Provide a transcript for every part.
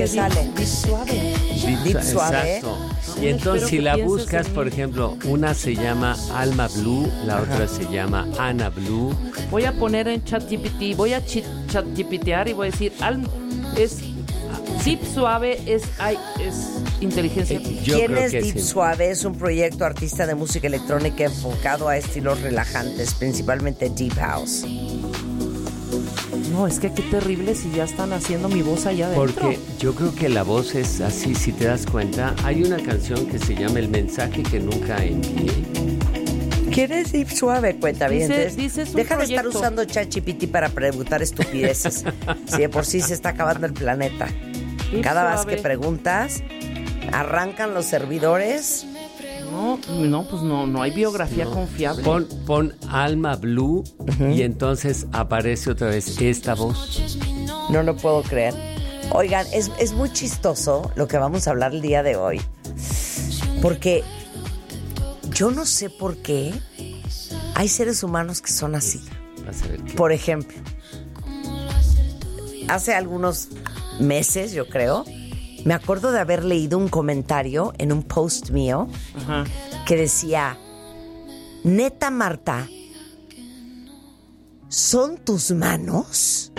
¿Qué sale? Deep suave. Deep suave. Exacto. Y entonces si la buscas, por ejemplo, una se llama Alma Blue, la otra se llama Ana Blue. Voy a poner en ChatGPT, voy a ChatGPTear y voy a decir, es Deep Suave, es inteligencia. ¿Quién es Deep Suave? Es un proyecto artista de música electrónica enfocado a estilos relajantes, principalmente Deep House. No, es que qué terrible si ya están haciendo mi voz allá adentro. Porque yo creo que la voz es así, si te das cuenta. Hay una canción que se llama El mensaje que nunca envié. ¿Quién es Deep Suave? Cuenta bien. Deja de estar usando ChatGPT para preguntar estupideces. Si de por sí se está acabando el planeta. Cada vez que preguntas, arrancan los servidores. No hay biografía confiable. Pon Alma Blue y entonces aparece otra vez esta voz. No lo puedo creer. Oigan, es muy chistoso lo que vamos a hablar el día de hoy. Porque yo no sé por qué hay seres humanos que son así. Por ejemplo, hace algunos meses, yo creo, me acuerdo de haber leído un comentario en un post mío que decía: neta, Marta, ¿son tus manos?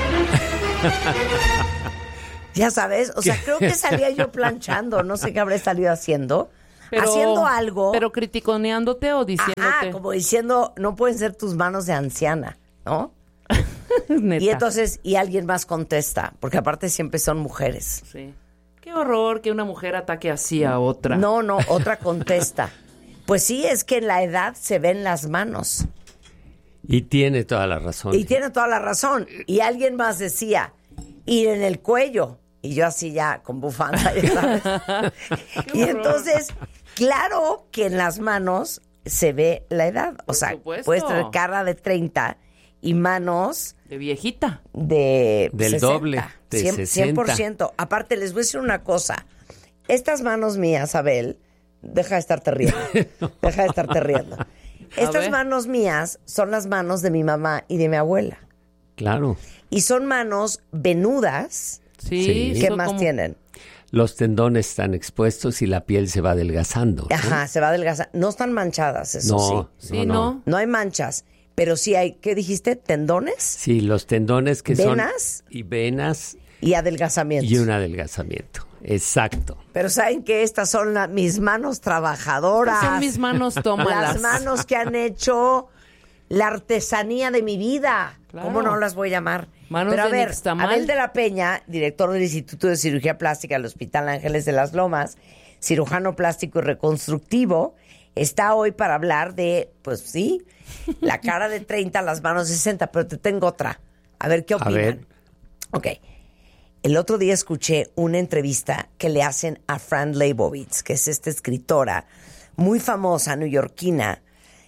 Ya sabes, o sea, creo que salía yo planchando, no sé qué habré salido haciendo. Haciendo algo. Pero criticoneándote o diciéndote. Ah, como diciendo, no pueden ser tus manos de anciana, ¿no? Neta. Y entonces, y alguien más contesta, porque aparte siempre son mujeres. Sí. Qué horror que una mujer ataque así a otra. No, otra contesta. Pues sí, es que en la edad se ven las manos. Y tiene toda la razón. Y alguien más decía, ir en el cuello. Y yo así ya, con bufanda, ya sabes. Y entonces, claro que en las manos se ve la edad. O sea, puedes tener cara de 30 y manos... de viejita. Del 60, doble, de 100%. Aparte, les voy a decir una cosa. Estas manos mías, Abel, deja de estarte riendo. Deja de estarte riendo. Estas manos mías son las manos de mi mamá y de mi abuela. Claro. Y son manos venudas. Sí. ¿Qué más tienen? Los tendones están expuestos y la piel se va adelgazando. Ajá, se va adelgazando. No están manchadas, eso sí. No. No hay manchas. Pero sí hay, ¿qué dijiste? ¿Tendones? Sí, los tendones que ¿venas? son... Y venas. Y adelgazamiento. Y un adelgazamiento, exacto. Pero ¿saben qué? Estas son mis manos trabajadoras. Son mis manos, tómalas. Las manos que han hecho la artesanía de mi vida. Claro. ¿Cómo no las voy a llamar? Manos Pero a de ver, Nixtamal. Abel de la Peña, director del Instituto de Cirugía Plástica del Hospital Ángeles de las Lomas, cirujano plástico y reconstructivo, está hoy para hablar de, pues sí, la cara de 30, las manos de 60, pero te tengo otra. A ver, ¿qué opinan? A ver. Ok. El otro día escuché una entrevista que le hacen a Fran Lebowitz, que es esta escritora muy famosa, neoyorquina,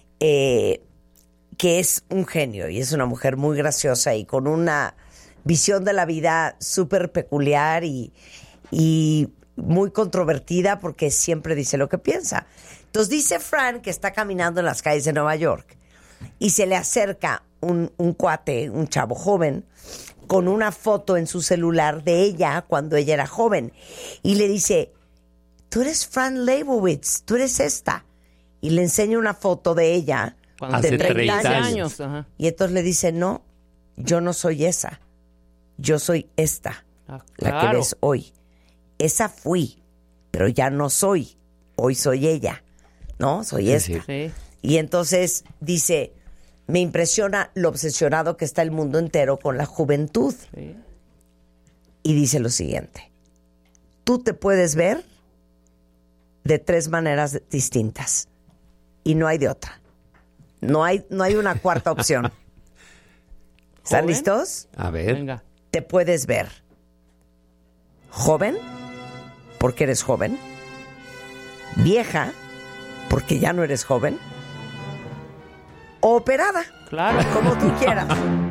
que es un genio y es una mujer muy graciosa y con una visión de la vida súper peculiar y muy controvertida porque siempre dice lo que piensa. Entonces dice Fran que está caminando en las calles de Nueva York y se le acerca un cuate, un chavo joven, con una foto en su celular de ella cuando ella era joven y le dice: tú eres Fran Lebowitz, tú eres esta. Y le enseña una foto de ella hace de 30 años. Ajá. Y entonces le dice: no, yo no soy esa, yo soy esta, la que ves hoy. Esa fui, pero ya no soy, hoy soy ella, ¿no? Soy esta. Sí. Y entonces dice: me impresiona lo obsesionado que está el mundo entero con la juventud. Sí. Y dice lo siguiente: tú te puedes ver de 3 maneras distintas y no hay de otra. No hay una cuarta opción. ¿Están listos? A ver. Venga. Te puedes ver joven, porque eres joven, vieja, porque ya no eres joven, o operada, Claro. como tú quieras.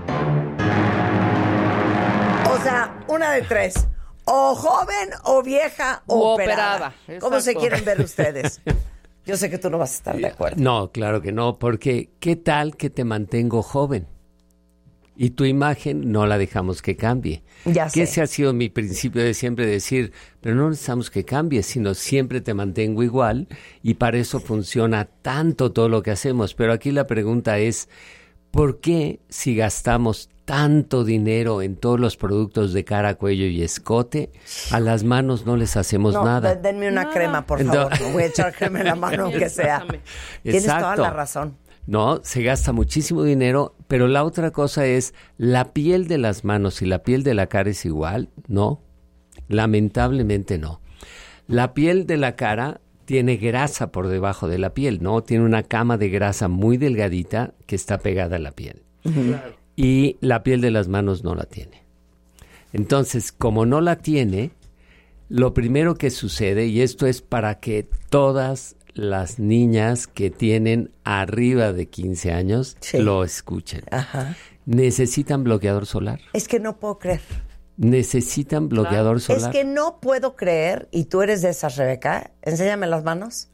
O sea, una de 3. O joven, o vieja, o operada. ¿Cómo se Exacto. quieren ver ustedes? Yo sé que tú no vas a estar de acuerdo. No, claro que no, porque ¿qué tal que te mantengo joven? Y tu imagen no la dejamos que cambie. Ya sé. Que ese ha sido mi principio de siempre decir, pero no necesitamos que cambie, sino siempre te mantengo igual, y para eso funciona tanto todo lo que hacemos. Pero aquí la pregunta es, ¿por qué si gastamos tanto dinero en todos los productos de cara, cuello y escote, a las manos no les hacemos nada? Denme una crema, por favor. No voy a echar crema en la mano, aunque sea. Tienes toda la razón. No, se gasta muchísimo dinero, pero la otra cosa es, ¿la piel de las manos y la piel de la cara es igual? No, lamentablemente no. La piel de la cara tiene grasa por debajo de la piel, ¿no? Tiene una cama de grasa muy delgadita que está pegada a la piel. Claro. Y la piel de las manos no la tiene. Entonces, como no la tiene, lo primero que sucede, y esto es para que todas las niñas que tienen arriba de 15 años lo escuchen. Ajá. Necesitan bloqueador solar. Es que no puedo creer. Necesitan bloqueador solar. Es que no puedo creer, y tú eres de esas, Rebeca. Enséñame las manos.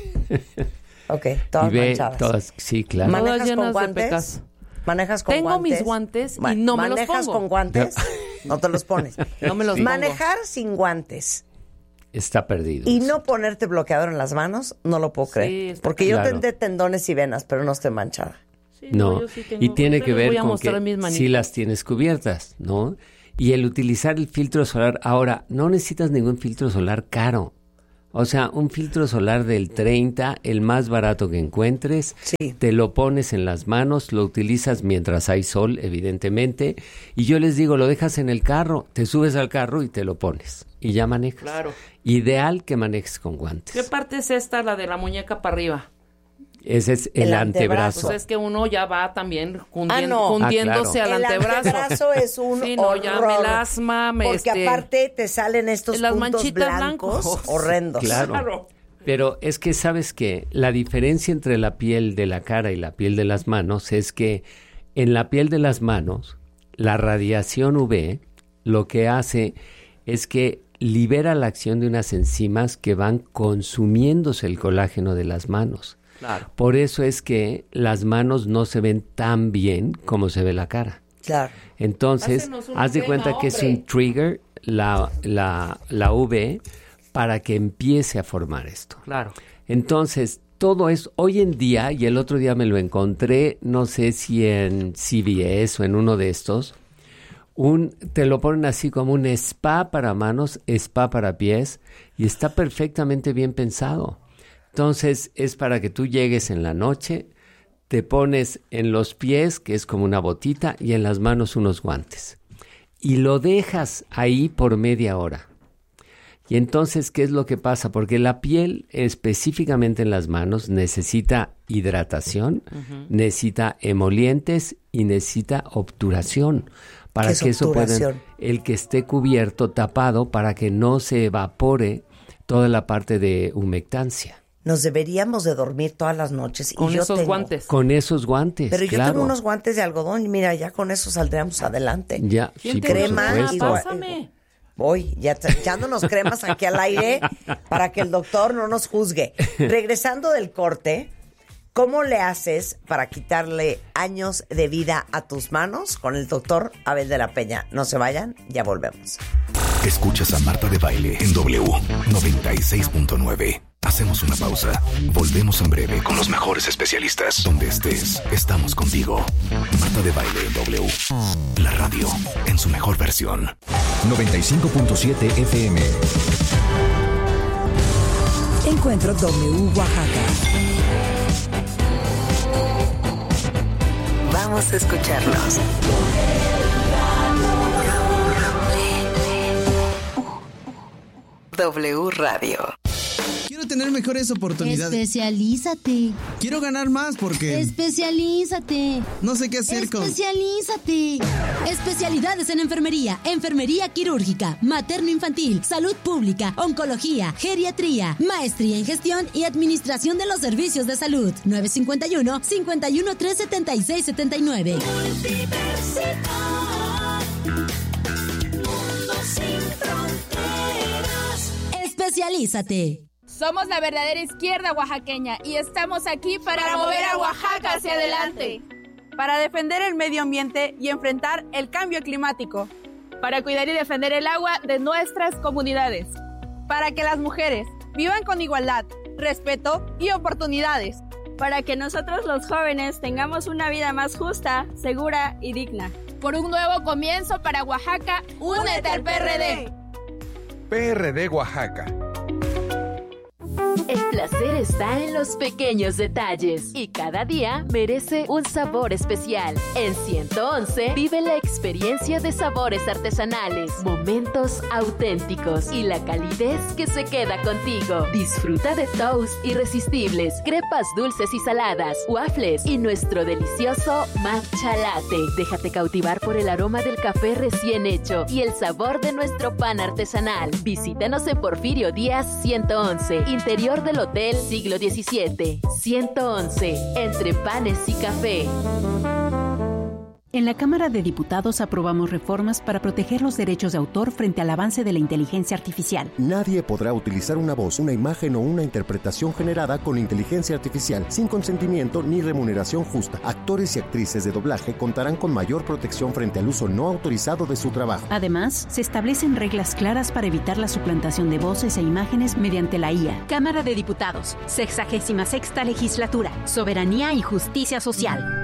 Ok, todas manchadas. Todas, sí, claro. ¿Manejas con guantes? ¿Manejas con guantes? Tengo mis guantes y no me los pongo. ¿Manejas con guantes? No te los pones. No me los pongo. Manejar sin guantes. Está perdido. Y no ponerte bloqueador en las manos, no lo puedo creer. Sí, porque yo tendré tendones y venas, pero no estoy manchada. Sí, no, yo sí tengo, y tiene que ver con que sí las tienes cubiertas, ¿no? Y el utilizar el filtro solar, ahora, no necesitas ningún filtro solar caro. O sea, un filtro solar del 30, el más barato que encuentres, te lo pones en las manos, lo utilizas mientras hay sol, evidentemente, y yo les digo, lo dejas en el carro, te subes al carro y te lo pones, y ya manejas. Claro. Ideal que manejes con guantes. ¿Qué parte es esta, la de la muñeca para arriba? Ese es el antebrazo. Pues es que uno ya va también cundiéndose al antebrazo. El antebrazo es un horror. Ya melasma, porque aparte te salen estos las puntos manchitas blancos horrendos. Claro. Pero es que, ¿sabes qué? La diferencia entre la piel de la cara y la piel de las manos es que en la piel de las manos, la radiación UV lo que hace es que libera la acción de unas enzimas que van consumiéndose el colágeno de las manos. Claro. Por eso es que las manos no se ven tan bien como se ve la cara. Claro. Entonces, haz de cuenta que es un trigger, la UV, para que empiece a formar esto. Claro. Entonces, todo es hoy en día, y el otro día me lo encontré, no sé si en CVS o en uno de estos, te lo ponen así como un spa para manos, spa para pies, y está perfectamente bien pensado. Entonces, es para que tú llegues en la noche, te pones en los pies, que es como una botita, y en las manos unos guantes. Y lo dejas ahí por media hora. Y entonces, ¿qué es lo que pasa? Porque la piel, específicamente en las manos, necesita hidratación, necesita emolientes y necesita obturación. Para que eso pueda, el que esté cubierto, tapado, para que no se evapore toda la parte de humectancia. Nos deberíamos de dormir todas las noches. Con esos guantes. Con esos guantes, pero yo tengo unos guantes de algodón y mira, ya con eso saldríamos adelante. Ya, sí, crema. Pásame. Voy, ya echándonos cremas aquí al aire para que el doctor no nos juzgue. Regresando del corte, ¿cómo le haces para quitarle años de vida a tus manos? Con el doctor Abel de la Peña. No se vayan, ya volvemos. Escuchas a Marta de Baile en W 96.9. Hacemos una pausa. Volvemos en breve con los mejores especialistas. Donde estés, estamos contigo. Marta de Baile en W. La radio en su mejor versión. 95.7 FM. Encuentro W Oaxaca. Vamos a escucharnos. W Radio. Quiero tener mejores oportunidades. Especialízate. Quiero ganar más porque... Especialízate. No sé qué hacer con... Especialízate. Especialidades en enfermería, enfermería quirúrgica, materno-infantil, salud pública, oncología, geriatría, maestría en gestión y administración de los servicios de salud. 951-513-7679. Especialízate. Somos la verdadera izquierda oaxaqueña y estamos aquí para mover a Oaxaca hacia adelante. para defender el medio ambiente y enfrentar el cambio climático, para cuidar y defender el agua de nuestras comunidades, para que las mujeres vivan con igualdad, respeto y oportunidades, para que nosotros los jóvenes tengamos una vida más justa, segura y digna. Por un nuevo comienzo para Oaxaca, únete al PRD. PRD Oaxaca. El placer está en los pequeños detalles y cada día merece un sabor especial. En 111 vive la experiencia de sabores artesanales, momentos auténticos y la calidez que se queda contigo. Disfruta de toast irresistibles, crepas dulces y saladas, waffles y nuestro delicioso matcha latte. Déjate cautivar por el aroma del café recién hecho y el sabor de nuestro pan artesanal. Visítanos en Porfirio Díaz 111, interior del Hotel Siglo XVII. 111, entre panes y café. En la Cámara de Diputados aprobamos reformas para proteger los derechos de autor frente al avance de la inteligencia artificial. Nadie podrá utilizar una voz, una imagen o una interpretación generada con inteligencia artificial sin consentimiento ni remuneración justa. Actores y actrices de doblaje contarán con mayor protección frente al uso no autorizado de su trabajo. Además, se establecen reglas claras para evitar la suplantación de voces e imágenes mediante la IA. Cámara de Diputados, 66ª Legislatura, Soberanía y Justicia Social.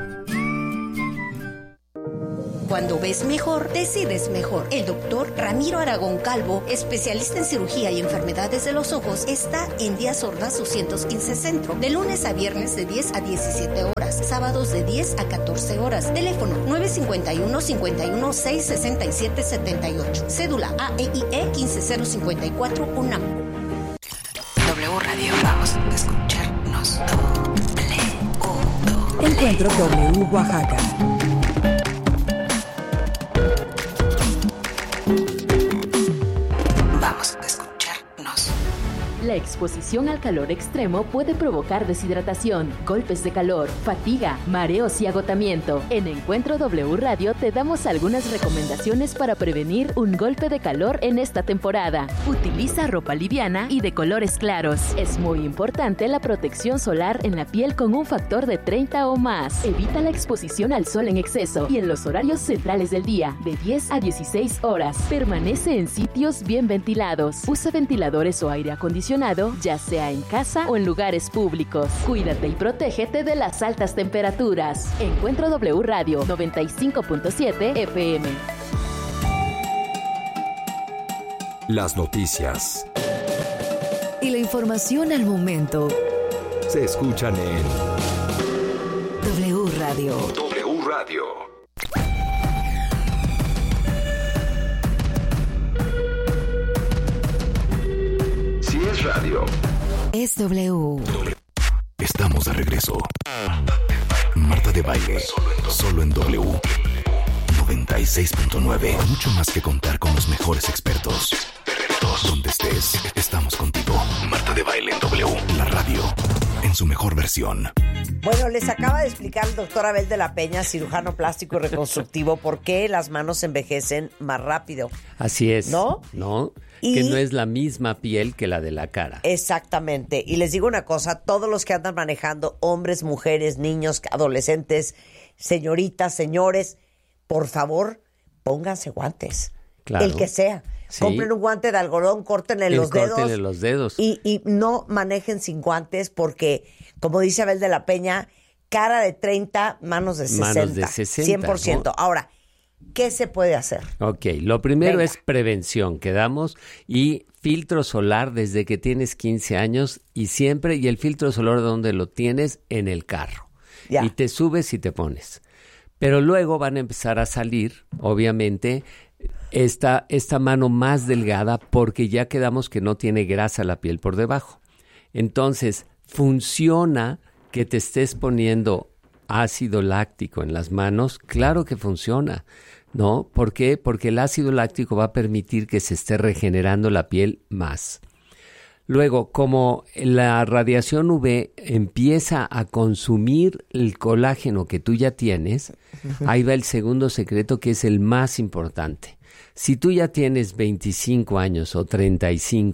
Cuando ves mejor, decides mejor. El doctor Ramiro Aragón Calvo, especialista en cirugía y enfermedades de los ojos, está en Díaz Ordaz 215 Centro, de lunes a viernes de 10 a 17 horas, sábados de 10 a 14 horas. Teléfono 951-51-667-78. Cédula AEIE 15054 UNAM. W Radio, vamos a escucharnos. Encuentro W Oaxaca. La exposición al calor extremo puede provocar deshidratación, golpes de calor, fatiga, mareos y agotamiento. En Encuentro W Radio te damos algunas recomendaciones para prevenir un golpe de calor en esta temporada. Utiliza ropa liviana y de colores claros. Es muy importante la protección solar en la piel con un factor de 30 o más. Evita la exposición al sol en exceso y en los horarios centrales del día, de 10 a 16 horas. Permanece en sitios bien ventilados. Usa ventiladores o aire acondicionado, ya sea en casa o en lugares públicos. Cuídate y protégete de las altas temperaturas. Encuentro W Radio 95.7 FM. Las noticias y la información al momento se escuchan en W Radio. W Radio. Radio. Es W. Estamos de regreso. Marta de Baile. Solo en W. 96.9. Mucho más que contar con los mejores expertos. Donde estés, estamos contigo. Marta de Baile en W. La radio. En su mejor versión. Bueno, les acaba de explicar el doctor Abel de la Peña, cirujano plástico y reconstructivo, por qué las manos envejecen más rápido. Así es. ¿No? Que no es la misma piel que la de la cara. Exactamente. Y les digo una cosa, todos los que andan manejando, hombres, mujeres, niños, adolescentes, señoritas, señores, por favor, pónganse guantes. Claro. El que sea. Sí. Compren un guante de algodón, córtenle los dedos. Y no manejen sin guantes porque, como dice Abel de la Peña, cara de 30, manos de 60. Manos de 60. 100%. ¿No? Ahora, ¿qué se puede hacer? Ok, lo primero es prevención, quedamos, y filtro solar desde que tienes 15 años y siempre, y el filtro solar ¿dónde lo tienes? En el carro. Ya. Y te subes y te pones. Pero luego van a empezar a salir, obviamente, esta mano más delgada porque ya quedamos que no tiene grasa la piel por debajo. Entonces, funciona que te estés poniendo ácido láctico en las manos, claro que funciona, ¿no? ¿Por qué? Porque el ácido láctico va a permitir que se esté regenerando la piel más. Luego, como la radiación UV empieza a consumir el colágeno que tú ya tienes, ahí va el segundo secreto que es el más importante. Si tú ya tienes 25 años o 35,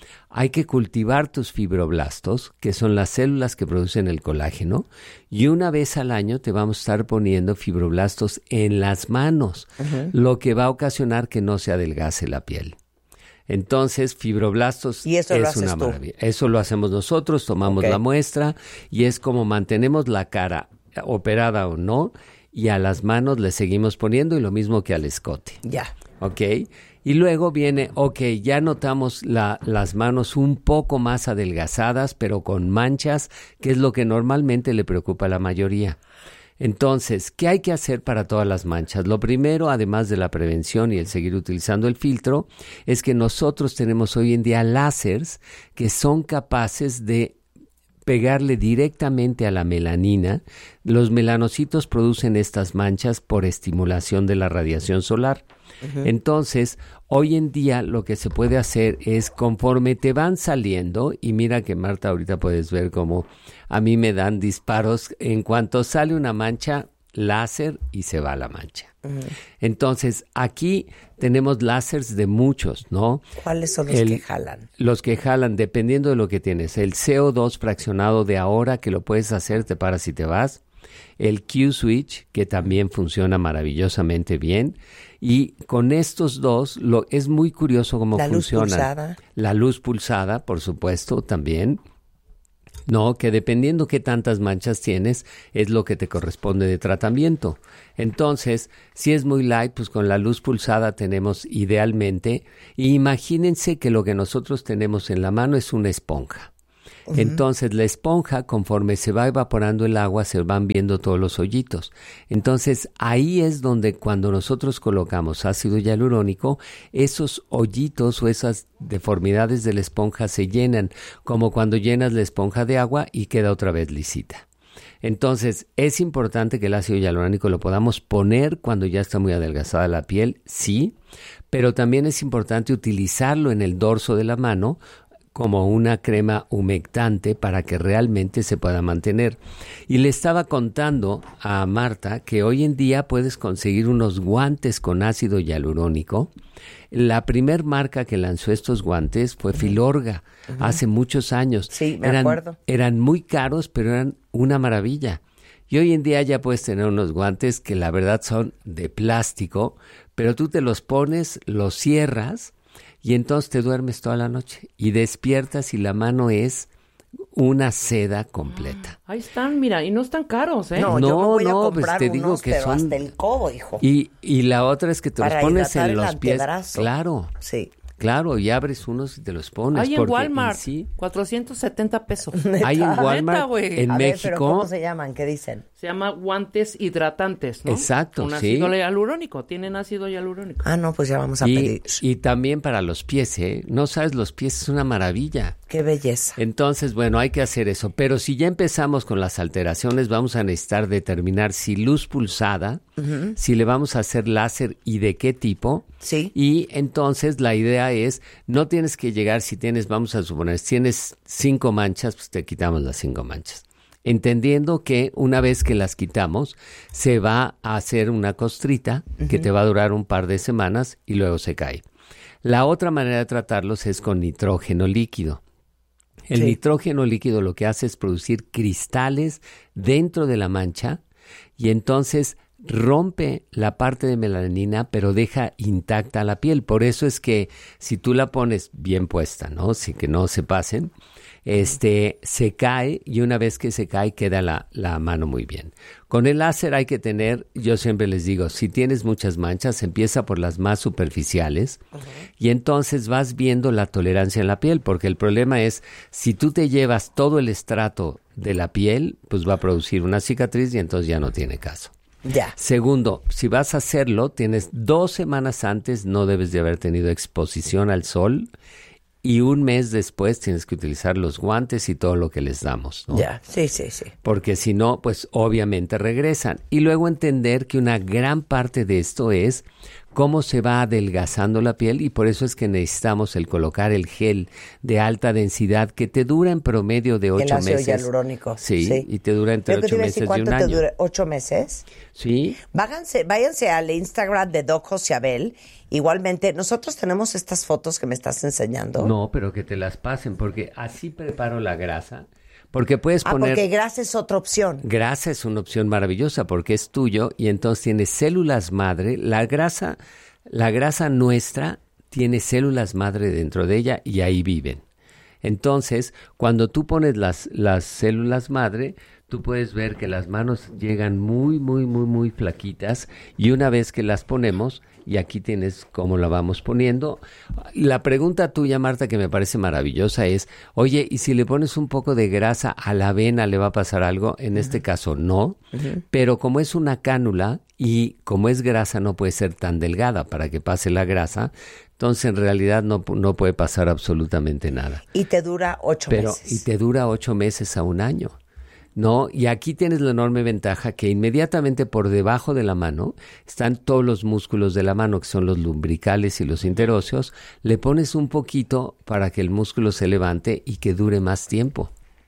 hay que cultivar tus fibroblastos, que son las células que producen el colágeno, y una vez al año te vamos a estar poniendo fibroblastos en las manos, lo que va a ocasionar que no se adelgace la piel. Entonces, fibroblastos ¿Y eso es una maravilla. Eso lo hacemos nosotros, tomamos la muestra y es como mantenemos la cara operada o no, y a las manos le seguimos poniendo y lo mismo que al escote. Ya. ¿Ok? Y luego viene, ya notamos las manos un poco más adelgazadas, pero con manchas, que es lo que normalmente le preocupa a la mayoría. Entonces, ¿qué hay que hacer para todas las manchas? Lo primero, además de la prevención y el seguir utilizando el filtro, es que nosotros tenemos hoy en día láseres que son capaces de pegarle directamente a la melanina. Los melanocitos producen estas manchas por estimulación de la radiación solar. Entonces, hoy en día lo que se puede hacer es conforme te van saliendo, y mira que Marta ahorita puedes ver cómo a mí me dan disparos, en cuanto sale una mancha, láser y se va la mancha. Entonces, aquí tenemos láseres de muchos, ¿no? ¿Cuáles son los que jalan? Los que jalan, dependiendo de lo que tienes. El CO2 fraccionado de ahora, que lo puedes hacer, te paras y te vas. El Q-Switch, que también funciona maravillosamente bien. Y con estos dos, es muy curioso cómo funcionan. ¿La luz pulsada? La luz pulsada, por supuesto, también. No, que dependiendo qué tantas manchas tienes, es lo que te corresponde de tratamiento. Entonces, si es muy light, pues con la luz pulsada tenemos idealmente. Y imagínense que lo que nosotros tenemos en la mano es una esponja. Entonces, la esponja, conforme se va evaporando el agua, se van viendo todos los hoyitos. Entonces, ahí es donde cuando nosotros colocamos ácido hialurónico, esos hoyitos o esas deformidades de la esponja se llenan, como cuando llenas la esponja de agua y queda otra vez lisita. Entonces, es importante que el ácido hialurónico lo podamos poner cuando ya está muy adelgazada la piel, sí, pero también es importante utilizarlo en el dorso de la mano como una crema humectante para que realmente se pueda mantener. Y le estaba contando a Marta que hoy en día puedes conseguir unos guantes con ácido hialurónico. La primer marca que lanzó estos guantes fue Filorga, hace muchos años. Sí, me acuerdo. Eran muy caros, pero eran una maravilla. Y hoy en día ya puedes tener unos guantes que la verdad son de plástico, pero tú te los pones, los cierras, y entonces te duermes toda la noche y despiertas y la mano es una seda completa. Ahí están, mira, y no están caros, ¿eh? No, yo me voy a comprar pues te digo unos, que pero son hasta el codo, hijo. Y la otra es que te para los pones en el los pies. antebrazo. Claro. Sí. Claro, y abres unos y te los pones. Hay en porque Walmart, sí, 470 pesos. hay en Walmart, Neta, güey. en A ver, México. pero ¿cómo se llaman? ¿Qué dicen? Se llama guantes hidratantes, ¿no? Exacto, con sí. ácido hialurónico, tienen ácido hialurónico. Ah, no, pues ya vamos a pedir. Y también para los pies, ¿eh? No sabes, los pies es una maravilla. Qué belleza. Entonces, bueno, hay que hacer eso. Pero si ya empezamos con las alteraciones, vamos a necesitar determinar si luz pulsada, si le vamos a hacer láser y de qué tipo. Sí. Y entonces la idea es, no tienes que llegar si tienes, vamos a suponer, si tienes 5 manchas, pues te quitamos las 5 manchas. Entendiendo que una vez que las quitamos, se va a hacer una costrita que te va a durar un par de semanas y luego se cae. La otra manera de tratarlos es con nitrógeno líquido. El nitrógeno líquido lo que hace es producir cristales dentro de la mancha y entonces rompe la parte de melanina, pero deja intacta la piel. Por eso es que si tú la pones bien puesta, ¿no? Así que no se pasen, se cae y una vez que se cae queda la mano muy bien. Con el láser hay que tener, yo siempre les digo, si tienes muchas manchas, empieza por las más superficiales y entonces vas viendo la tolerancia en la piel, porque el problema es, si tú te llevas todo el estrato de la piel, pues va a producir una cicatriz y entonces ya no tiene caso. Ya. Segundo, si vas a hacerlo, tienes 2 semanas antes, no debes de haber tenido exposición al sol y un mes después tienes que utilizar los guantes y todo lo que les damos, ¿no? Ya, sí. Porque si no, pues obviamente regresan. Y luego entender que una gran parte de esto es cómo se va adelgazando la piel, y por eso es que necesitamos el colocar el gel de alta densidad que te dura en promedio de 8 meses. El ácido hialurónico. Sí, y te dura entre 8 meses y un año. ¿Cuánto te dura? ¿8 meses? Sí. Váyanse al Instagram de Doc José Abel. Igualmente, nosotros tenemos estas fotos que me estás enseñando. No, pero que te las pasen, porque así preparo la grasa. Porque puedes poner... porque grasa es otra opción. Grasa es una opción maravillosa porque es tuyo y entonces tienes células madre. La grasa nuestra tiene células madre dentro de ella y ahí viven. Entonces, cuando tú pones las células madre, tú puedes ver que las manos llegan muy, muy, muy, muy flaquitas, y una vez que las ponemos, y aquí tienes cómo la vamos poniendo. La pregunta tuya, Marta, que me parece maravillosa es, oye, ¿y si le pones un poco de grasa a la avena le va a pasar algo? En este caso no, pero como es una cánula y como es grasa no puede ser tan delgada para que pase la grasa, entonces en realidad no puede pasar absolutamente nada. Y te dura 8 meses. Y te dura 8 meses a un año. ¿No? Y aquí tienes la enorme ventaja que inmediatamente por debajo de la mano están todos los músculos de la mano, que son los lumbricales y los interóseos. Le pones un poquito para que el músculo se levante y que dure más tiempo.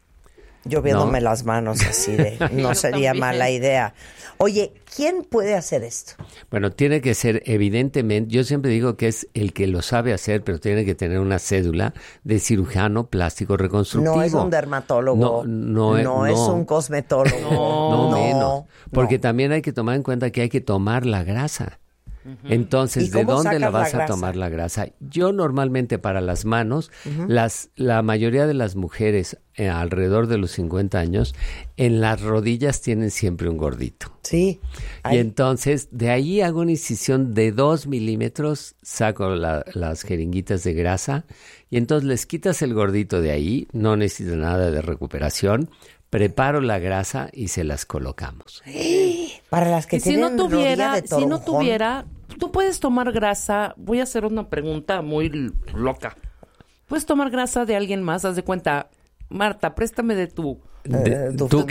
Yo viéndome las manos así de... No sería mala idea. Oye, ¿quién puede hacer esto? Bueno, tiene que ser evidentemente... Yo siempre digo que es el que lo sabe hacer, pero tiene que tener una cédula de cirujano plástico reconstructivo. No es un dermatólogo. No es un cosmetólogo. No menos. Porque también hay que tomar en cuenta que hay que tomar la grasa. Entonces, ¿de dónde la vas a tomar la grasa? Yo normalmente para las manos, la mayoría de las mujeres alrededor de los 50 años, en las rodillas tienen siempre un gordito. Sí. Y entonces, de ahí hago una incisión de 2 milímetros, saco las jeringuitas de grasa, y entonces les quitas el gordito de ahí, no necesita nada de recuperación, preparo la grasa y se las colocamos. Para las que tienen rodilla de toronjón. Si no tuviera, tú puedes tomar grasa. Voy a hacer una pregunta muy loca. ¿Puedes tomar grasa de alguien más? Haz de cuenta, Marta, préstame de tu... tú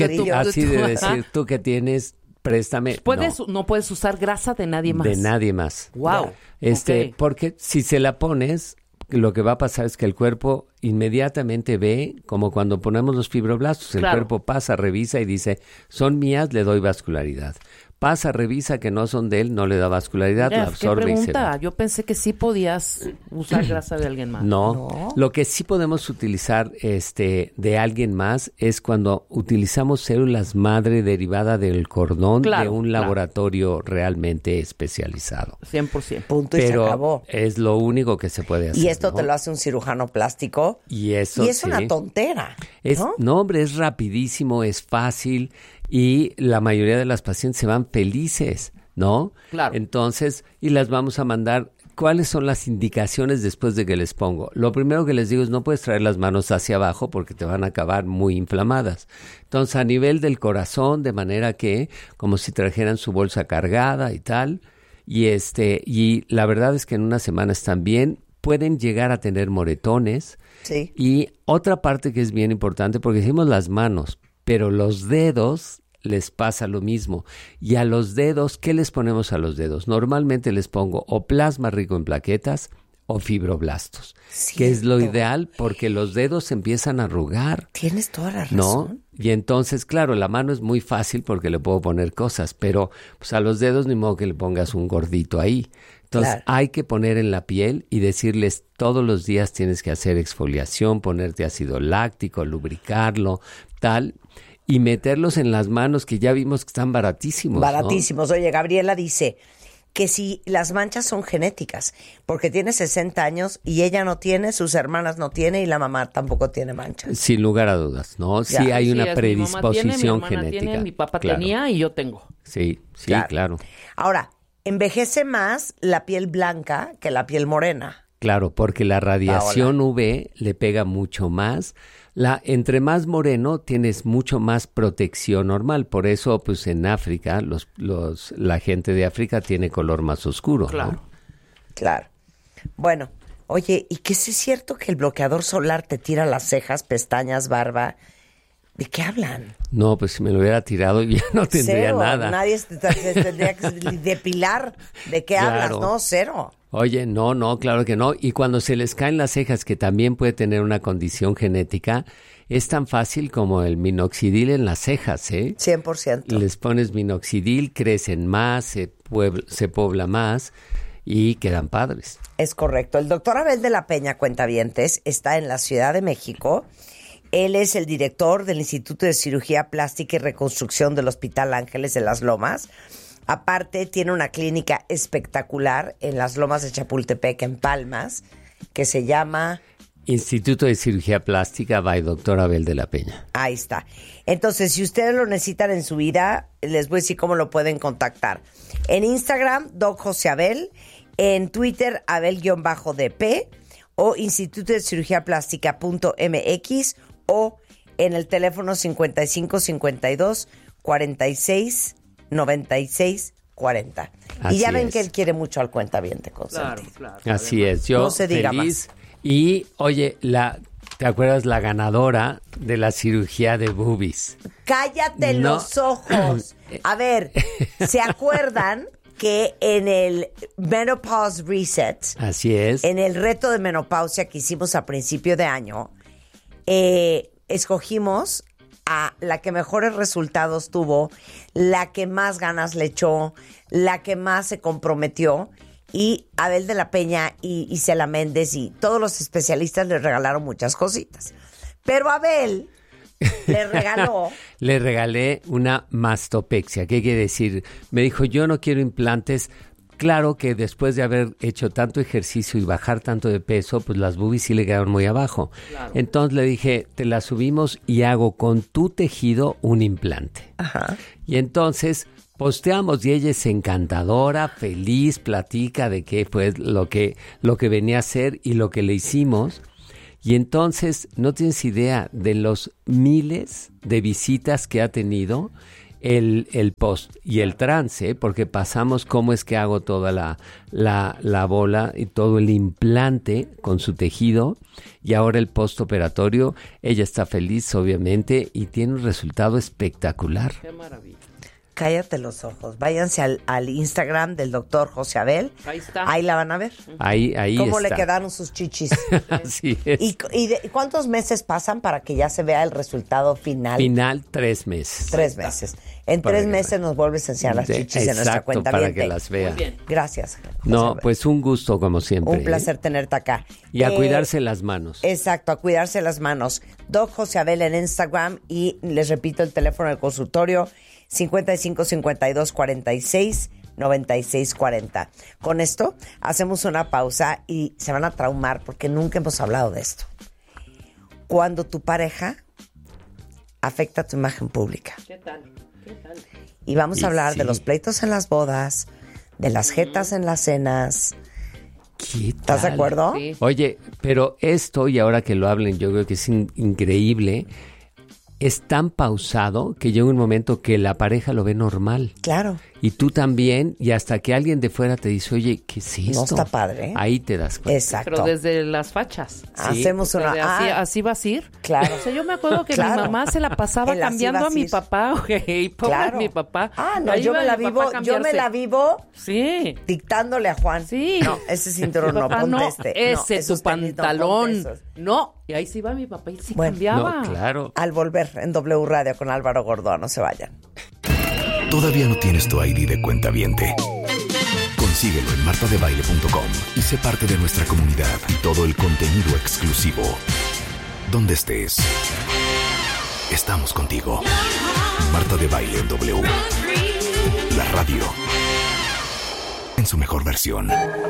que tienes, préstame. No puedes usar grasa de nadie más. De nadie más. Wow. Porque si se la pones, lo que va a pasar es que el cuerpo inmediatamente ve, como cuando ponemos los fibroblastos, el cuerpo pasa, revisa y dice, son mías, le doy vascularidad. Pasa, revisa que no son de él, no le da vascularidad, la absorbe y se va. Yo pensé que sí podías usar grasa de alguien más. No. Lo que sí podemos utilizar de alguien más es cuando utilizamos células madre derivada del cordón de un laboratorio realmente especializado. 100%. Punto y se acabó. Es lo único que se puede hacer. Y esto te lo hace un cirujano plástico. Y es una tontera. No, hombre, es rapidísimo, es fácil. Y la mayoría de las pacientes se van felices, ¿no? Claro. Entonces, y las vamos a mandar. ¿Cuáles son las indicaciones después de que les pongo? Lo primero que les digo es no puedes traer las manos hacia abajo porque te van a acabar muy inflamadas. Entonces, a nivel del corazón, de manera que, como si trajeran su bolsa cargada y tal. Y la verdad es que en una semana están bien. Pueden llegar a tener moretones. Sí. Y otra parte que es bien importante, porque decimos las manos, pero los dedos les pasa lo mismo. Y a los dedos, ¿qué les ponemos a los dedos? Normalmente les pongo o plasma rico en plaquetas o fibroblastos, que es lo ideal porque los dedos se empiezan a arrugar. Tienes toda la razón. ¿No? Y entonces, claro, la mano es muy fácil porque le puedo poner cosas, pero pues a los dedos ni modo que le pongas un gordito ahí. Entonces hay que poner en la piel y decirles todos los días tienes que hacer exfoliación, ponerte ácido láctico, lubricarlo, tal, y meterlos en las manos que ya vimos que están baratísimos. Baratísimos. ¿No? Oye, Gabriela dice que si las manchas son genéticas, porque tiene 60 años y ella no tiene, sus hermanas no tienen y la mamá tampoco tiene manchas. Sin lugar a dudas, ¿no? Sí hay una predisposición genética. Tiene, mi papá tenía y yo tengo. Sí, claro. Ahora, envejece más la piel blanca que la piel morena. Claro, porque la radiación UV le pega mucho más. Entre más moreno tienes mucho más protección normal. Por eso, pues en África, la gente de África tiene color más oscuro. Claro. ¿No? Claro. Bueno, oye, ¿y qué es cierto que el bloqueador solar te tira las cejas, pestañas, barba ¿De qué hablan? No, pues si me lo hubiera tirado ya no tendría Cero. nada. Nadie se tendría que depilar. ¿De qué hablas? No, cero. Oye, no, claro que no. Y cuando se les caen las cejas, que también puede tener una condición genética, es tan fácil como el minoxidil en las cejas, ¿eh? 100%. Les pones minoxidil, crecen más, se pobla más y quedan padres. Es correcto. El doctor Abel de la Peña, cuentavientes, está en la Ciudad de México. Él es el director del Instituto de Cirugía Plástica y Reconstrucción del Hospital Ángeles de Las Lomas. Aparte, tiene una clínica espectacular en Las Lomas de Chapultepec, en Palmas, que se llama... Instituto de Cirugía Plástica by Doctor Abel de la Peña. Ahí está. Entonces, si ustedes lo necesitan en su vida, les voy a decir cómo lo pueden contactar. En Instagram, Doc José Abel. En Twitter, Abel-DP. O Instituto de Cirugía Plástica.mx. O en el teléfono 5552 46 96 40. Así y ya ven es. que él quiere mucho al cuentaviente consentido. Claro. Así es. Yo no se diga feliz. más. Y, oye, ¿te acuerdas la ganadora de la cirugía de boobies? ¡Cállate No. los ojos! A ver, ¿se acuerdan que en el Menopause Reset, Así es. en el reto de menopausia que hicimos a principio de año, escogimos a la que mejores resultados tuvo, la que más ganas le echó, la que más se comprometió? Y Abel de la Peña y Isela Méndez y todos los especialistas le regalaron muchas cositas. Pero Abel le regaló... Le regalé una mastopexia. ¿Qué quiere decir? Me dijo, yo no quiero implantes. Claro que después de haber hecho tanto ejercicio y bajar tanto de peso, pues las boobies sí le quedaron muy abajo. Claro. Entonces le dije, te las subimos y hago con tu tejido un implante. Ajá. Y entonces... posteamos y ella es encantadora, feliz, platica de qué fue lo que venía a hacer y lo que le hicimos. Y entonces no tienes idea de los miles de visitas que ha tenido el post y el trance, porque pasamos cómo es que hago toda la bola y todo el implante con su tejido, y ahora el postoperatorio. Ella está feliz, obviamente, y tiene un resultado espectacular. Qué maravilla. Cállate los ojos. Váyanse al Instagram del doctor José Abel. Ahí está. Ahí la van a ver. Ahí ¿Cómo está. le quedaron sus chichis? Así es. ¿Y cuántos meses pasan para que ya se vea el resultado final? Final 3 meses. 3 meses. En Para 3 que meses nos vuelves a enseñar las chichis de nuestra Exacto, cuenta. para que las vea. Muy bien. Gracias, José No, Abel. pues un gusto como siempre. Un placer tenerte acá. Y a cuidarse las manos. Exacto, a cuidarse las manos. Doc José Abel en Instagram, y les repito el teléfono del consultorio 55 52 46 96 40. Con esto hacemos una pausa y se van a traumar porque nunca hemos hablado de esto. Cuando tu pareja afecta tu imagen pública. ¿Qué tal? Y vamos a hablar sí. de los pleitos en las bodas, de las jetas en las cenas. ¿Qué ¿Estás de tal? acuerdo? Sí. Oye, pero esto, y ahora que lo hablen, yo creo que es increíble. Es tan pausado que llega un momento que la pareja lo ve normal. Claro. Y tú también, y hasta que alguien de fuera te dice, oye, ¿qué es esto? No está padre, ¿eh? Ahí te das cuenta. Exacto. Pero desde las fachas. Hacemos O sea, una... así vas a ir. Claro. O sea, yo me acuerdo que Claro. mi mamá se la pasaba El así cambiando vas a mi ir. papá. Y pobre Claro. mi papá. Ah, no, Ahí yo iba me la mi papá vivo, a yo me cambiarse. la vivo Sí. dictándole a Juan. Sí. No, ese cinturón Mi no, papá, ponte no, este. ese, No, esos tu tenis, no, pantalón. ponte esos. No. Y ahí sí iba mi papá y sí Bueno, cambiaba. No, claro. Al volver en W Radio con Álvaro Gordoa, no se vayan. ¿Todavía no tienes tu ID de cuentaviente? Consíguelo en martadebaile.com y sé parte de nuestra comunidad y todo el contenido exclusivo. Donde estés, estamos contigo. Marta de Baile en W. La radio en su mejor versión.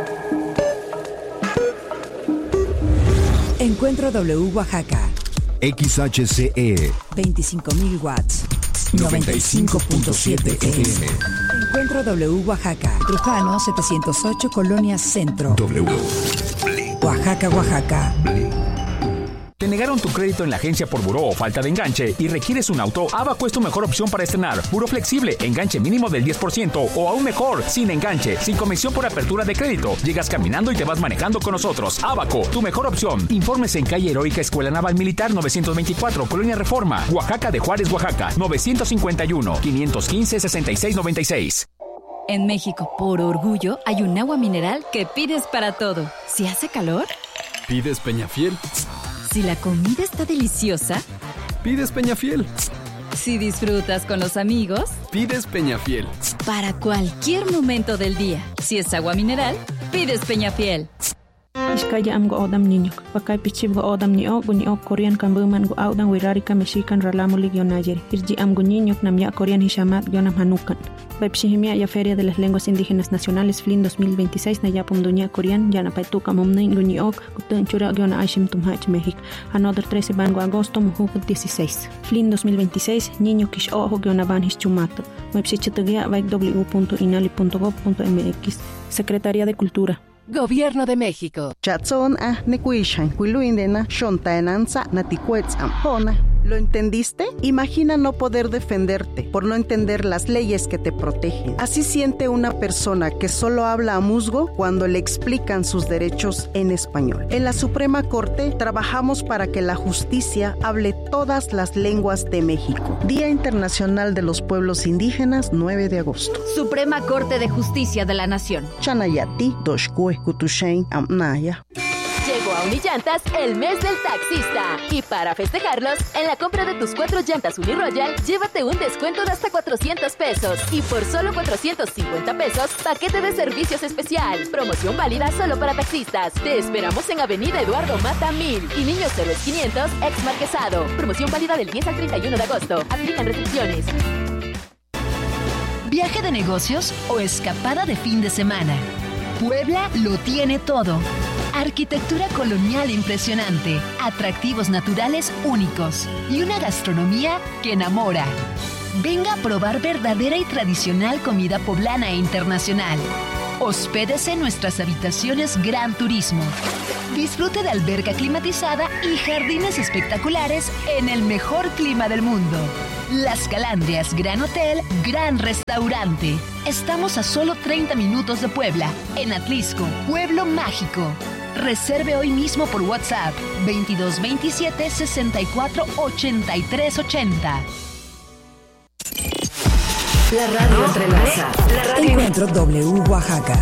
Encuentro W Oaxaca. XHCE 25,000 watts. 95.7 FM. Encuentro W Oaxaca. Trujano 708 Colonia Centro. W. Oaxaca, Oaxaca. ¿Te negaron tu crédito en la agencia por buró o falta de enganche y requieres un auto? Abaco es tu mejor opción para estrenar. Buró flexible, enganche mínimo del 10% o aún mejor, sin enganche, sin comisión por apertura de crédito. Llegas caminando y te vas manejando con nosotros. Abaco, tu mejor opción. Informes en calle Heroica Escuela Naval Militar 924, Colonia Reforma, Oaxaca de Juárez, Oaxaca, 951-515-6696. En México, por orgullo, hay un agua mineral que pides para todo. Si hace calor, pides Peñafiel. Si la comida está deliciosa, pides Peñafiel. Si disfrutas con los amigos, pides Peñafiel. Para cualquier momento del día, si es agua mineral, pides Peñafiel. Iskaya am go odam niño, pakay pichib go odam ni o Korean kambuman go audan wirarika mexican ralamulig yonayer. Irji am go niño nam ya Korean hishamat yonam hanukan. Baipshihimia ya Feria de las Lenguas Indígenas Nacionales FLIN 2026 na yapum dunya Korean yana paituka momnin guni ok gutun chura yona aishim tumhach México. Another 13 bango agosto mujuk 16. FLIN 2026 niño kish ojo yona ban hischumato. Baipshichitugia baik w.inali.gov.mx. Secretaría de Cultura. Gobierno de México. Chatzón nekuishan kuiluindena shontaenanza naticuetz ampona. ¿Lo entendiste? Imagina no poder defenderte por no entender las leyes que te protegen. Así siente una persona que solo habla a musgo cuando le explican sus derechos en español. En la Suprema Corte trabajamos para que la justicia hable todas las lenguas de México. Día Internacional de los Pueblos Indígenas, 9 de agosto. Suprema Corte de Justicia de la Nación. Chanayati, Doshkue, Kutushain, Amnaya. Llegó a Unillantas el mes del taxista. Y para festejarlos, en la compra de tus 4 llantas Uniroyal, llévate un descuento de hasta 400 pesos. Y por solo 450 pesos, paquete de servicios especial. Promoción válida solo para taxistas. Te esperamos en Avenida Eduardo Mata 1000 y Niños Héroes 500, ex Marquesado. Promoción válida del 10 al 31 de agosto. Aplican restricciones. ¿Viaje de negocios o escapada de fin de semana? Puebla lo tiene todo. Arquitectura colonial impresionante, atractivos naturales únicos y una gastronomía que enamora. Venga a probar verdadera y tradicional comida poblana e internacional. Hospédese en nuestras habitaciones Gran Turismo. Disfrute de alberca climatizada y jardines espectaculares en el mejor clima del mundo. Las Calandrias Gran Hotel, Gran Restaurante. Estamos a solo 30 minutos de Puebla, en Atlisco, Pueblo Mágico. Reserve hoy mismo por WhatsApp 2227 64 83 80. La radio entrelaza. Encuentro W Oaxaca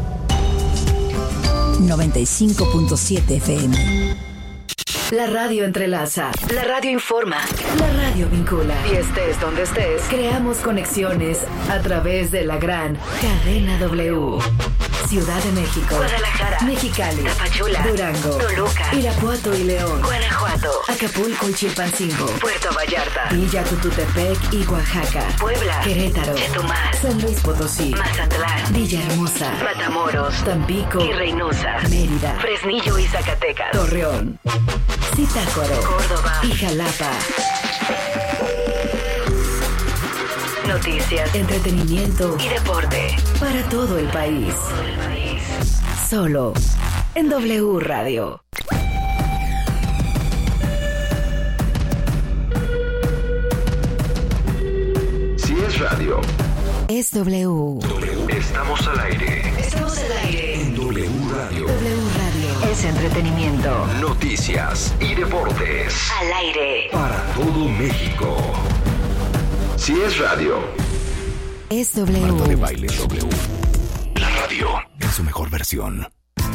95.7 FM. La radio entrelaza. La radio informa. La radio vincula. Y estés donde estés, creamos conexiones a través de la gran cadena W. Ciudad de México, Guadalajara, Mexicali, Tapachula, Durango, Toluca, Irapuato y León, Guanajuato, Acapulco y Chilpancingo, Puerto Vallarta, Villa Tututepec y Oaxaca, Puebla, Querétaro, Chetumal, San Luis Potosí, Mazatlán, Villahermosa, Matamoros, Tampico y Reynosa, Mérida, Fresnillo y Zacatecas, Torreón, Zitácuaro, Córdoba y Jalapa. Noticias, entretenimiento y deporte para todo el país. Solo en W Radio. Si es radio, es W. Estamos al aire. Estamos al aire en W Radio. W Radio es entretenimiento, noticias y deportes. Al aire para todo México. Si es radio, es W. Marta de Baile W. La radio en su mejor versión.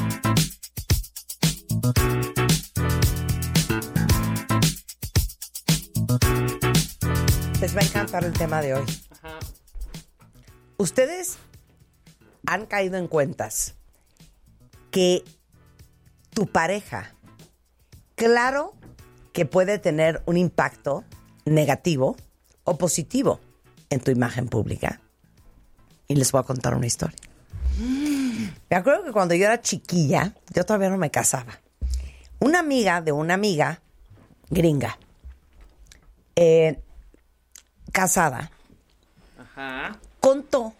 Les va a encantar el tema de hoy. Ajá. Ustedes han caído en cuentas que tu pareja, claro que puede tener un impacto negativo o positivo en tu imagen pública. Y les voy a contar una historia. Me acuerdo que cuando yo era chiquilla, yo todavía no me casaba. Una amiga de una amiga gringa, casada, Ajá. contó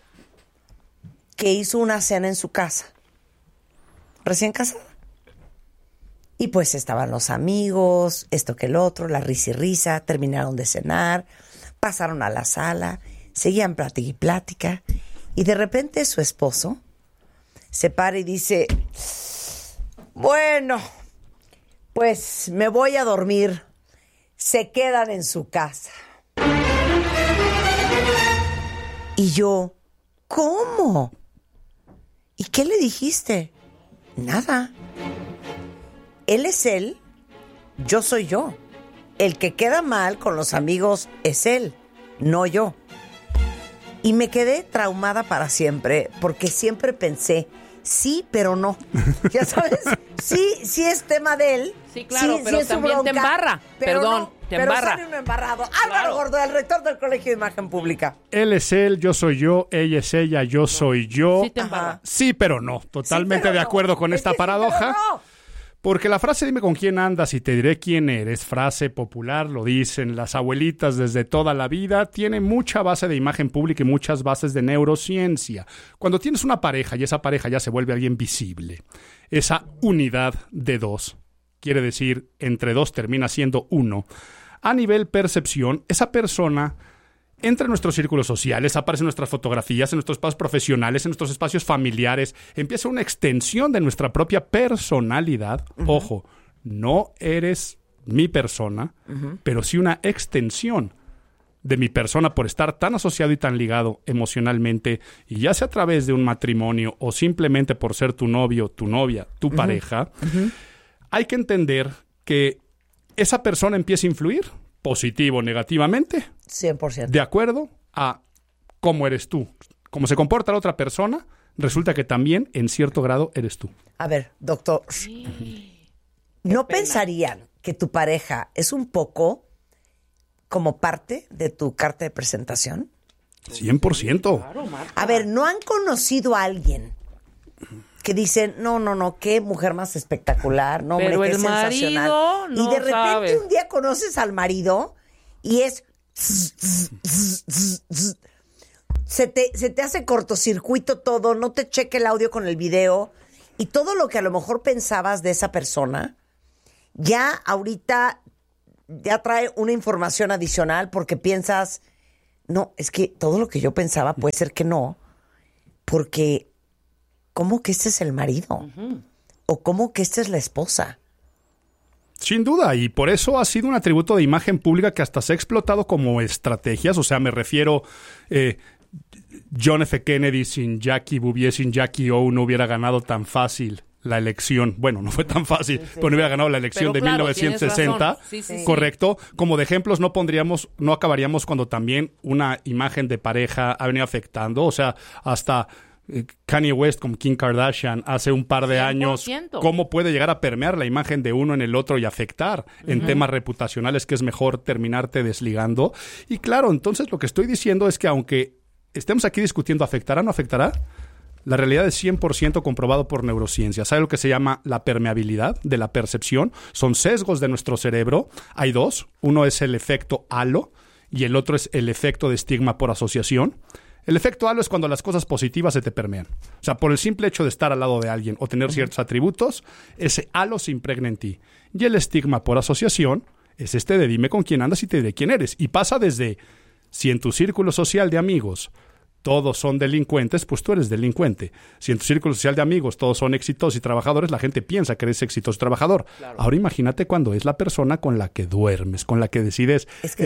que hizo una cena en su casa, recién casada. Y pues estaban los amigos, esto que el otro, la risa y risa, terminaron de cenar, pasaron a la sala, seguían plática y plática, y de repente su esposo se para y dice, bueno, pues me voy a dormir, se quedan en su casa. Y yo, ¿cómo? ¿Y qué le dijiste? Nada. Él es él, yo soy yo. El que queda mal con los amigos es él, no yo. Y me quedé traumada para siempre, porque siempre pensé, sí, pero no. Ya sabes, sí es tema de él. Sí, claro, sí, pero sí es su también bronca, te embarra. pero Perdón, no, te pero embarra. sale uno embarrado. Álvaro Gordo, el rector del Colegio de Imagen Pública. Él es él, yo soy yo, ella es ella, yo soy yo. Sí te embarra. Sí, pero no. Totalmente Sí, pero de no. acuerdo con esta paradoja. Sí, pero no. Porque la frase dime con quién andas y te diré quién eres, frase popular, lo dicen las abuelitas desde toda la vida, tiene mucha base de imagen pública y muchas bases de neurociencia. Cuando tienes una pareja y esa pareja ya se vuelve alguien visible, esa unidad de dos, quiere decir entre dos termina siendo uno, a nivel percepción, esa persona entra en nuestros círculos sociales, aparece en nuestras fotografías, en nuestros espacios profesionales, en nuestros espacios familiares. Empieza una extensión de nuestra propia personalidad. Uh-huh. Ojo, no eres mi persona, uh-huh, pero sí una extensión de mi persona por estar tan asociado y tan ligado emocionalmente, y ya sea a través de un matrimonio o simplemente por ser tu novio, tu novia, tu uh-huh, pareja. Uh-huh. Hay que entender que esa persona empieza a influir positivo o negativamente, 100%. De acuerdo a cómo eres tú. Cómo se comporta la otra persona, resulta que también, en cierto grado, eres tú. A ver, doctor, ¿no pensarían que tu pareja es un poco como parte de tu carta de presentación? 100%. A ver, ¿no han conocido a alguien que dicen, no, qué mujer más espectacular, no, pero hombre, qué el sensacional? marido no y de repente sabe. un día conoces al marido y es... Se te hace cortocircuito todo, no te cheque el audio con el video, y todo lo que a lo mejor pensabas de esa persona, ya ahorita ya trae una información adicional porque piensas, no, es que todo lo que yo pensaba puede ser que no, porque ¿cómo que este es el marido? Uh-huh. ¿O cómo que esta es la esposa? Sin duda, y por eso ha sido un atributo de imagen pública que hasta se ha explotado como estrategias. O sea, me refiero, John F. Kennedy sin Jackie Bouvier, sin Jackie O, no hubiera ganado tan fácil la elección. Bueno, no fue tan fácil, sí, pero no hubiera ganado la elección de 1960. Sí. Correcto. Como de ejemplos no acabaríamos cuando también una imagen de pareja ha venido afectando. O sea, hasta Kanye West con Kim Kardashian hace un par de 100%. Años, cómo puede llegar a permear la imagen de uno en el otro y afectar en temas reputacionales, que es mejor terminarte desligando. Y claro, entonces lo que estoy diciendo es que aunque estemos aquí discutiendo ¿afectará o no afectará?, la realidad es 100% comprobado por neurociencia. ¿Sabe lo que se llama la permeabilidad de la percepción? Son sesgos de nuestro cerebro. Hay dos. Uno es el efecto halo y el otro es el efecto de estigma por asociación. El efecto halo es cuando las cosas positivas se te permean. O sea, por el simple hecho de estar al lado de alguien o tener ciertos atributos, ese halo se impregna en ti. Y el estigma por asociación es este de dime con quién andas y te diré quién eres. Y pasa desde, si en tu círculo social de amigos todos son delincuentes, pues tú eres delincuente. Si en tu círculo social de amigos todos son exitosos y trabajadores, la gente piensa que eres exitoso y trabajador. Claro. Ahora imagínate cuando es la persona con la que duermes, con la que decides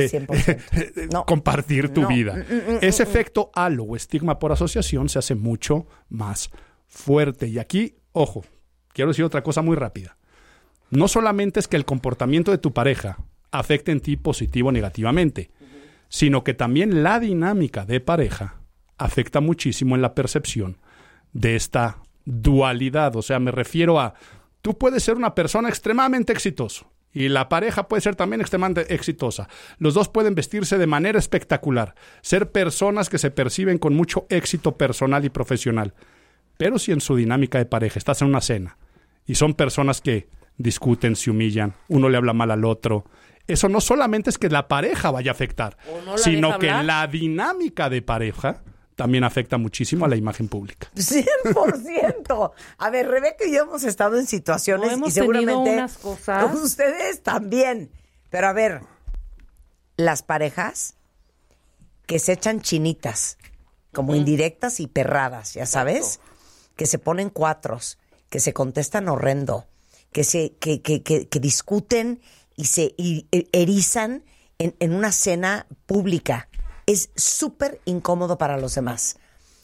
compartir tu vida. Ese efecto halo o estigma por asociación se hace mucho más fuerte. Y aquí, ojo, quiero decir otra cosa muy rápida. No solamente es que el comportamiento de tu pareja afecte en ti positivo o negativamente, sino que también la dinámica de pareja afecta muchísimo en la percepción de esta dualidad. O sea, me refiero a, tú puedes ser una persona extremadamente exitosa y la pareja puede ser también extremadamente exitosa. Los dos pueden vestirse de manera espectacular, ser personas que se perciben con mucho éxito personal y profesional. Pero si en su dinámica de pareja estás en una cena y son personas que discuten, se humillan, uno le habla mal al otro, eso no solamente es que la pareja vaya a afectar, sino que la dinámica de pareja también afecta muchísimo a la imagen pública. 100%. A ver, Rebeca y yo hemos estado en situaciones hemos y seguramente tenido unas cosas. Ustedes también. Pero a ver, las parejas que se echan chinitas, como indirectas y perradas, ya sabes, que se ponen cuatros, que se contestan horrendo, que discuten y se erizan en una cena pública. Es súper incómodo para los demás.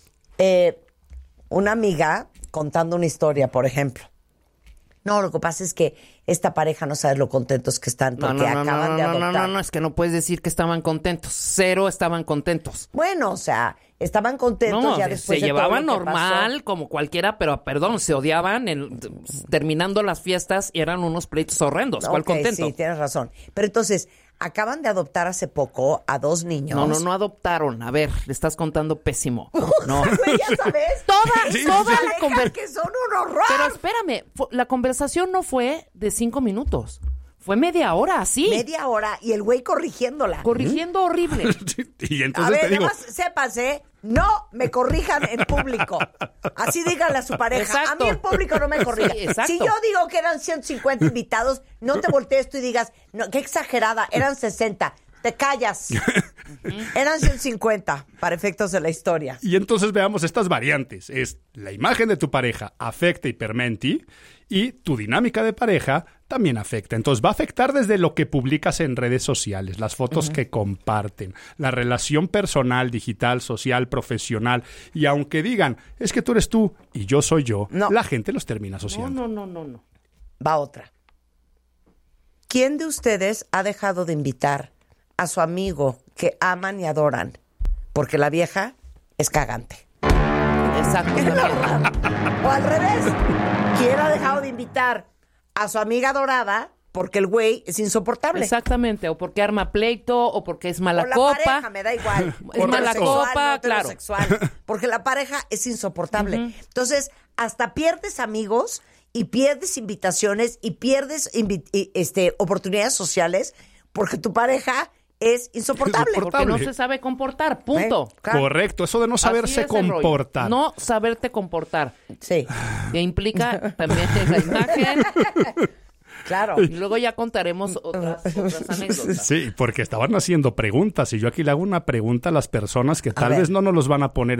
Una amiga contando una historia, por ejemplo. No, lo que pasa es que esta pareja no sabe lo contentos que están porque acaban de adoptar. No, es que no puedes decir que estaban contentos. 0 estaban contentos. Bueno, o sea, estaban contentos ya después se de llevaban todo lo que normal, pasó. como cualquiera, pero perdón, se odiaban terminando las fiestas y eran unos pleitos horrendos. ¿Cuál contento? Sí, tienes razón. Pero entonces, acaban de adoptar hace poco a 2 niños. No adoptaron. A ver, le estás contando pésimo. No. Ya sabes. Toda la conversación. Que son un horror. Pero espérame, la conversación no fue de 5 minutos. Fue media hora, así. Media hora y el güey corrigiéndola. Corrigiendo horrible. Y entonces a ver, te digo... además, sépanse, no me corrijan en público. Así díganle a su pareja. Exacto. A mí en público no me corrija. Sí, exacto. Si yo digo que eran 150 invitados, no te voltees tú y digas, no, qué exagerada, eran 60. Te callas. Eran 150 para efectos de la historia. Y entonces veamos estas variantes. Es la imagen de tu pareja afecta y permenti, y tu dinámica de pareja también afecta. Entonces va a afectar desde lo que publicas en redes sociales, las fotos que comparten, la relación personal, digital, social, profesional. Y aunque digan, es que tú eres tú y yo soy yo, la gente los termina asociando. No. Va otra. ¿Quién de ustedes ha dejado de invitar a su amigo que aman y adoran porque la vieja es cagante? Exacto. O al revés, ¿quién ha dejado de invitar a su amiga adorada porque el güey es insoportable? Exactamente, o porque arma pleito, o porque es mala o la copa. pareja, me da igual. Es mala copa, no claro. heterosexual, porque la pareja es insoportable. Entonces, hasta pierdes amigos y pierdes invitaciones y pierdes oportunidades sociales porque tu pareja es insoportable. Porque no se sabe comportar, punto. Correcto, eso de no saberse comportar. No saberte comportar. Sí. Que implica también la imagen. Claro. Y luego ya contaremos otras anécdotas. Sí, porque estaban haciendo preguntas y yo aquí le hago una pregunta a las personas que tal vez no nos los van a poner